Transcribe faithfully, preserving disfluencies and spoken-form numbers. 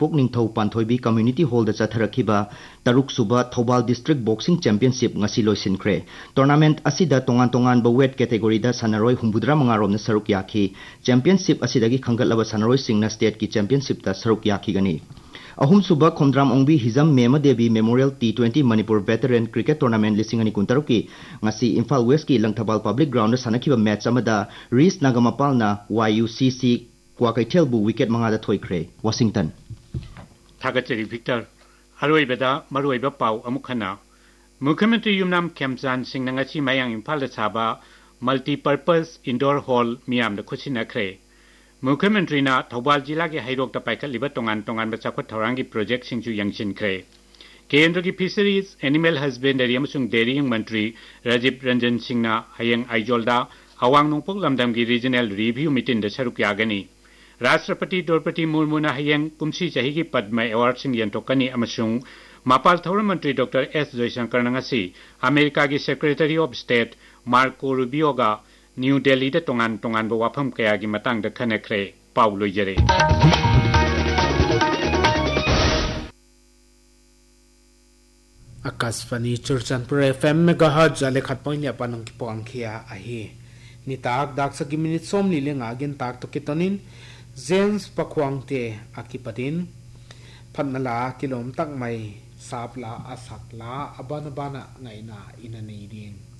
नोंपोक Ningthou पांथोइबी community hall दा चथरखिबा तरुक सुबा Thoubal district boxing championship ngasi loisinkhre tournament asida tongan tongan ba weight category da sanaroi humbudra mangarom na saruk yakhi championship asidagi khangatlaba sanaroi singna state ki championship da saruk yakhi gani ahum suba khomdram ongbi hizam mema devi memorial T twenty manipur veteran cricket tournament lising ani kuntaruki ngasi imphal west ki langthabal public ground da sanakhiba match amada Rees Nagamapal na Y U C C Kwakaithel bu wicket mangada thoikre Washington Thagachari Victor Aroibeda Maroiba Pau Amukhana Mukhyamantri Yumnam Khemchan Singh Nangachi Mayang Imphal da chaba multi-purpose indoor hall miyam da khusinakre Mukhyamantri na Thobal jila ge hairok ta paikhatliba tongan tongan ba chakhot thorangi project singju yangchinkre Kendra ki Fisheries Animal Husbandry amasung Dairy Mantri Rajiv Ranjan Singh na hayang Aijolda Awang Nongpok Lamdam gi regional review meeting da saruk yagani Rashtrapati Draupadi Murmu na hayang kumsi chahi gi Padma Award sing yantokani amasung Mapal Thoram Mantri Doctor S Jaishankar nangasi America gi Secretary of State Marco Rubio ga New Delhi da tongan tongan ba wafam kaya gi matang da khanakre Paulo Jere Akasvani Churchanpur F M megahertz ale khatpoin ya panong ki pong khia ahi ni tak dak sa gi minute som li lenga gen tak to kitonin James Pakwang te akipatin phanala kilom tak mai sapla asakla abana bana ngaina inani ring